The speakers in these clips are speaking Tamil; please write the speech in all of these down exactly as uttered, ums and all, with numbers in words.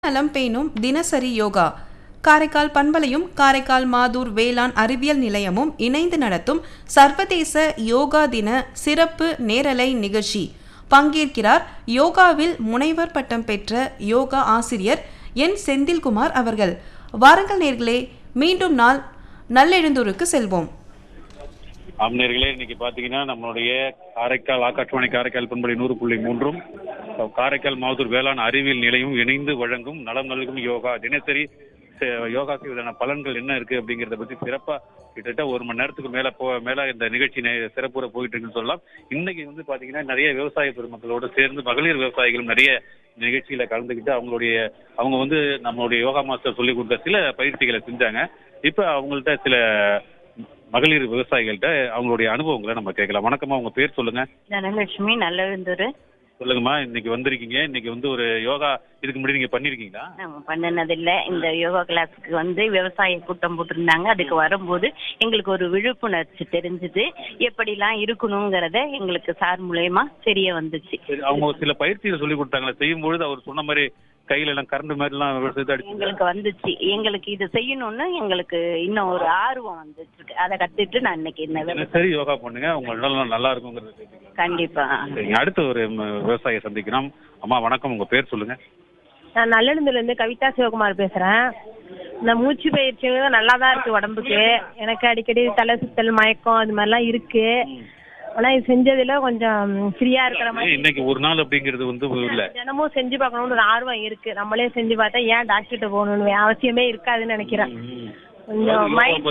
நலம் பேணும் தினசரி யோகா காரைக்கால் பண்பலையும் காரைக்கால் மாதூர் வேளாண் அறிவியல் நிலையமும் இணைந்து நடத்தும் சர்வதேச யோகா தின சிறப்பு நேரலை நிகழ்ச்சி. பங்கேற்கிறார் யோகாவில் முனைவர் பட்டம் பெற்ற யோகா ஆசிரியர் என் செந்தில்குமார் அவர்கள். வாருங்கள் நேர்களே, மீண்டும் நாள் நல்லெழுந்தூருக்கு செல்வோம். ஆம்நேர்களே, இன்னைக்கு பாத்தீங்கன்னா நம்மளுடைய காரைக்கால் ஆகாஷ்வாணி காரைக்கால் பண்பலை நூறு புள்ளி மூன்றும் காரைக்கால் மாதூர் வேளாண் அறிவியல் நிலையம் இணைந்து வழங்கும் நலம் நல்கும் யோகா தினசரி யோகா செய்வதான பலன்கள் என்ன இருக்கு அப்படிங்கறத பத்தி சிறப்பா கிட்டத்தட்ட ஒரு மணி நேரத்துக்கு மேல போ மேல இந்த நிகழ்ச்சி சிறப்புற போயிட்டு இருக்குன்னு சொல்லலாம். இன்னைக்கு வந்து பாத்தீங்கன்னா நிறைய விவசாய பெருமக்களோடு சேர்ந்து மகளிர் விவசாயிகளும் நிறைய நிகழ்ச்சியில கலந்துக்கிட்டு அவங்களுடைய அவங்க வந்து நம்மளுடைய யோகா மாஸ்டர் சொல்லி கொடுத்த சில பயிற்சிகளை செஞ்சாங்க. இப்ப அவங்கள்ட்ட சில மகளிர் விவசாயிகள்கிட்ட அவங்களுடைய அனுபவங்களை நம்ம கேட்கலாம். வணக்கமா, உங்க பேர் சொல்லுங்க. தனலட்சுமி, நல்ல சொல்லுங்கம்மா. இன்னைக்கு வந்திருக்கீங்க, இன்னைக்கு வந்து ஒரு யோகா இதுக்கு முன்னாடி நீங்க பண்ணிருக்கீங்களா? பண்ணினதில்லை. இந்த யோகா கிளாஸுக்கு வந்து விவசாய கூட்டம் போட்டிருந்தாங்க. அதுக்கு வரும்போது எங்களுக்கு ஒரு விழிப்புணர்ச்சி தெரிஞ்சது, எப்படிலாம் இருக்கணுங்கிறத எங்களுக்கு சார் மூலயமா தெரிய வந்துச்சு. அவங்க சில பயிற்சிகள் சொல்லி கொடுத்தாங்களா, செய்யும் பொழுது அவர் சொன்ன மாதிரி கையில எல்லாம் கரண்ட் மாதிரி எல்லாம் எங்களுக்கு வந்துச்சு. எங்களுக்கு இது செய்யணும்னு எங்களுக்கு இன்னும் ஒரு ஆர்வம் வந்துச்சு. அதை கத்துட்டு நான் இன்னைக்கு என்ன சரி யோகா பண்ணுங்க, உங்க உடல் நல்லா இருக்குங்கிறது கண்டிப்பா. அடுத்த ஒரு விவசாயியை சந்திக்கணும். அம்மா வணக்கம், உங்க பேர் சொல்லுங்க. நான் நல்லெழுந்துல இருந்து கவிதா சிவகுமார் பேசுறேன். இந்த மூச்சு பயிற்சி நல்லா தான் இருக்கு உடம்புக்கு. எனக்கு அடிக்கடி தலை சுத்தல், மயக்கம் அது மாதிரிலாம் இருக்கு. ஆனா இது செஞ்சதுல கொஞ்சம் ஃப்ரீயா இருக்கிற மாதிரி. இன்னைக்கு ஒரு நாள் அப்படிங்கிறது வந்து இல்ல, தினமும் செஞ்சு பார்க்கணும்னு ஒரு ஆர்வம் இருக்கு. நம்மளே செஞ்சு பார்த்தா ஏன் டாக்டர்கிட்ட போகணும்னு அவசியமே இருக்காதுன்னு நினைக்கிறேன். கொஞ்சம் மைண்ட்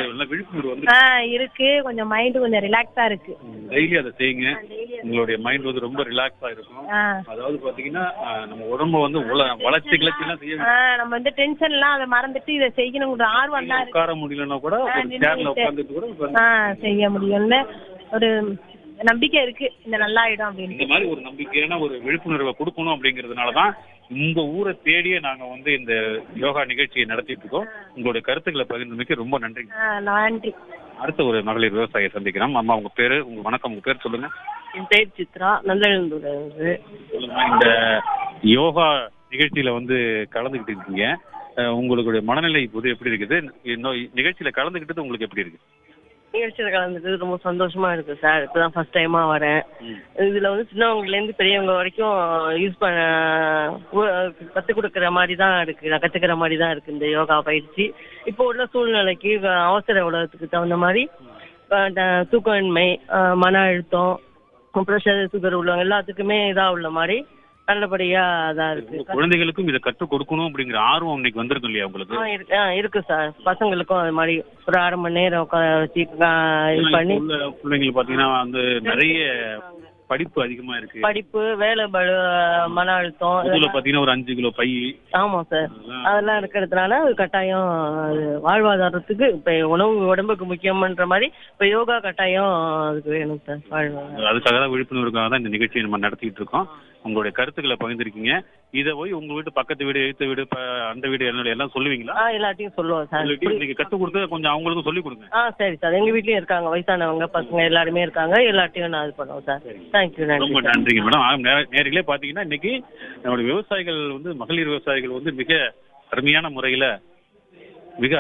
இருக்கு, கொஞ்சம் மைண்ட் கொஞ்சம் ரிலாக்ஸா இருக்கு. டெய்லி அதை செய்யுங்க, உங்களுடைய மைண்ட் வந்து ரொம்ப ரிலாக்ஸா இருக்கும். அதாவது பாத்தீங்கன்னா நம்ம உடம்ப வந்து வளர்ச்சி கிளர்ச்சி எல்லாம் செய்ய, நம்ம வந்து டென்ஷன் எல்லாம் அதை மறந்துட்டு இதை செய்யணுங்கிற ஆர்வம் தான். உட்கார முடியலன்னா கூட உட்கார்ந்துட்டு கூட செய்ய முடியும்னு ஒரு நம்பிக்கை இருக்கு. இந்த நல்லா ஆயிடும் அப்படின்னு இந்த மாதிரி ஒரு நம்பிக்கையான ஒரு விழிப்புணர்வை கொடுக்கணும். அப்படிங்கறதுனாலதான் உங்க ஊரை தேடியே நாங்க வந்து இந்த யோகா நிகழ்ச்சியை நடத்திட்டு இருக்கோம். உங்களுடைய கருத்துக்களை பகிர்ந்தமைக்கு ரொம்ப நன்றி. நன்றி. அடுத்த ஒரு மகளிர் விவசாயியை சந்திக்கிறோம். அம்மா உங்க பேரு, உங்க வணக்கம், உங்க பேர் சொல்லுங்க. என் பேர் சித்ரா, நல்லெழுந்தூர். சொல்லுங்க, இந்த யோகா நிகழ்ச்சியில வந்து கலந்துகிட்டு இருக்கீங்க, உங்களுடைய மனநிலை இப்போது எப்படி இருக்குது? நிகழ்ச்சியில கலந்துகிட்டது உங்களுக்கு எப்படி இருக்கு? நிகழ்ச்சியில கலந்துட்டு ரொம்ப சந்தோஷமா இருக்கு சார். இப்பதான் ஃபர்ஸ்ட் டைமா வரேன். இதுல வந்து சின்னவங்கல இருந்து பெரியவங்க வரைக்கும் யூஸ் பண்ண கத்து கொடுக்கற மாதிரி தான் இருக்கு, நான் கத்துக்கிற மாதிரி தான் இருக்கு இந்த யோகா பயிற்சி. இப்போ உள்ள சூழ்நிலைக்கு அவசர உலகத்துக்கு தகுந்த மாதிரி தூக்கமின்மை, மன அழுத்தம், ப்ரெஷர், சுகர் உள்ளவங்க எல்லாத்துக்குமே இதா உள்ள மாதிரி நல்லபடியா தான் இருக்கு. குழந்தைகளுக்கும் இதை கற்றுக் கொடுக்கணும் அப்படிங்கிற ஆர்வம் இன்னைக்கு வந்திருக்கும் இல்லையா உங்களுக்கு? இருக்கு சார். பசங்களுக்கும் அது மாதிரி ஒரு அரை மணி நேரம் வச்சு இது பண்ணி. பிள்ளைங்களுக்கு பாத்தீங்கன்னா வந்து நிறைய படிப்பு அதிகமா இருக்கு, படிப்பு, வேலை பளு, மன அழுத்தம், இதுல பாத்தீங்கன்னா ஒரு அஞ்சு கிலோ பை. ஆமா சார், அதெல்லாம் இருக்கிறதுனால கட்டாயம் வாழ்வாதாரத்துக்கு இப்ப உணவு உடம்புக்கு முக்கியம்ன்ற மாதிரி இப்ப யோகா கட்டாயம் அதுக்கு வேணும் சார். அதுக்காக தான், விழிப்புணர்வுக்காக தான் இந்த நிகழ்ச்சியை நம்ம நடத்திட்டு இருக்கோம். உங்களுடைய கருத்துக்களை பகிர்ந்திருக்கீங்க. இதை போய் உங்க வீட்டு பக்கத்து வீடு, எழுத்த வீடு, அந்த வீடு எல்லாம் சொல்லுவீங்களா? எல்லாத்தையும் சொல்லுவோம் சார். நீங்க கத்துக் கொடுத்து கொஞ்சம் அவங்களுக்கும் சொல்லிக் கொடுங்க. ஆ சரி சார். எங்க வீட்லயும் இருக்காங்க வயசானவங்க பசங்க எல்லாருமே இருக்காங்க. எல்லாத்தையும் நான் இது பண்ணுவோம் சார். தேங்க்யூ. ரொம்ப நன்றிங்க மேடம். நேரிலே பாத்தீங்கன்னா இன்னைக்கு நம்மளுடைய விவசாயிகள் வந்து மகளிர் விவசாயிகள் வந்து மிக அருமையான முறையில மிக